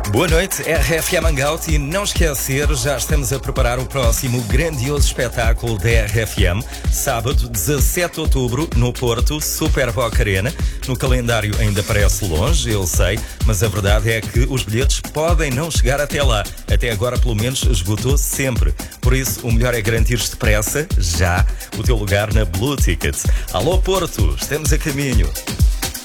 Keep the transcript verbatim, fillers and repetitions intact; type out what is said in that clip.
Boa noite, R F M Hangout, e não esquecer, já estamos a preparar o próximo grandioso espetáculo da R F M, sábado, dezassete de outubro, no Porto, Super Boca Arena. No calendário ainda parece longe, eu sei, mas a verdade é que os bilhetes podem não chegar até lá. Até agora, pelo menos, esgotou sempre. Por isso, o melhor é garantir depressa, já, o teu lugar na Blue Tickets. Alô Porto, estamos a caminho.